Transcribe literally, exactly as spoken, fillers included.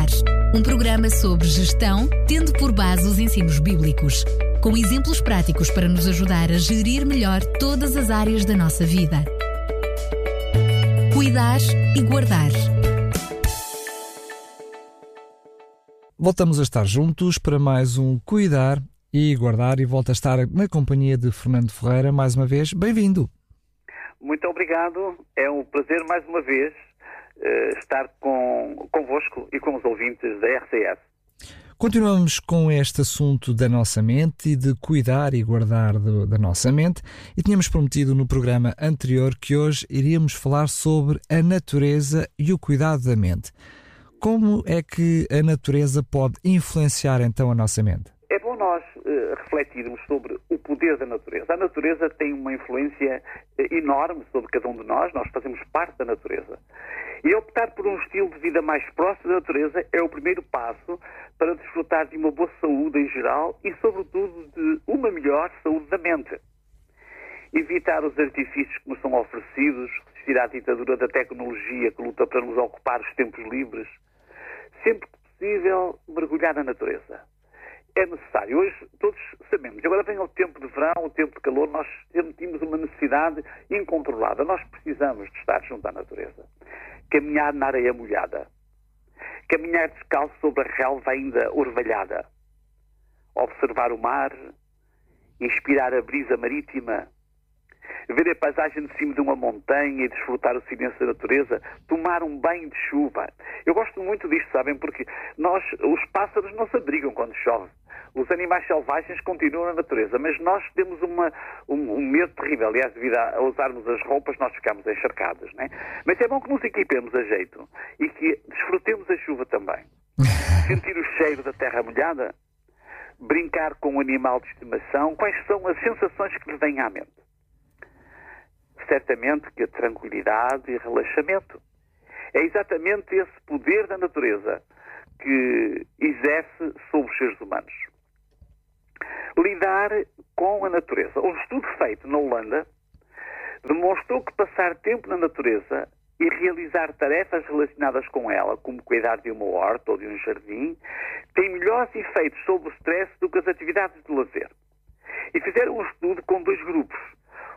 um programa sobre gestão, tendo por base os ensinos bíblicos, com exemplos práticos para nos ajudar a gerir melhor todas as áreas da nossa vida. Cuidar e guardar. Voltamos a estar juntos para mais um Cuidar e Guardar, e volto a estar na companhia de Fernando Ferreira mais uma vez. Bem-vindo. Muito obrigado. É um prazer mais uma vez uh, estar com, convosco e com os ouvintes da R C S. Continuamos com este assunto da nossa mente e de cuidar e guardar do, da nossa mente, e tínhamos prometido no programa anterior que hoje iríamos falar sobre a natureza e o cuidado da mente. Como é que a natureza pode influenciar então a nossa mente? É bom nós uh, refletirmos sobre o poder da natureza. A natureza tem uma influência uh, enorme sobre cada um de nós, nós fazemos parte da natureza. E optar por um estilo de vida mais próximo da natureza é o primeiro passo para desfrutar de uma boa saúde em geral e, sobretudo, de uma melhor saúde da mente. Evitar os artifícios que nos são oferecidos, resistir à ditadura da tecnologia que luta para nos ocupar os tempos livres. Sempre que possível, mergulhar na natureza. É necessário. Hoje todos sabemos. Agora vem o tempo de verão, o tempo de calor, nós sentimos uma necessidade incontrolada. Nós precisamos de estar junto à natureza. Caminhar na areia molhada. Caminhar descalço sobre a relva ainda orvalhada. Observar o mar. Inspirar a brisa marítima. Ver a paisagem de cima de uma montanha e desfrutar o silêncio da natureza, tomar um banho de chuva. Eu gosto muito disto, sabem, porque nós, os pássaros não se abrigam quando chove. Os animais selvagens continuam na natureza, mas nós temos uma, um, um medo terrível. Aliás, devido a, a usarmos as roupas, nós ficamos encharcados, não é? Mas é bom que nos equipemos a jeito e que desfrutemos a chuva também. Sentir o cheiro da terra molhada, brincar com um animal de estimação. Quais são as sensações que lhe vêm à mente? Certamente que a tranquilidade e relaxamento. É exatamente esse poder da natureza que exerce sobre os seres humanos. Lidar com a natureza. Um estudo feito na Holanda demonstrou que passar tempo na natureza e realizar tarefas relacionadas com ela, como cuidar de uma horta ou de um jardim, tem melhores efeitos sobre o stress do que as atividades de lazer. E fizeram um estudo com dois grupos.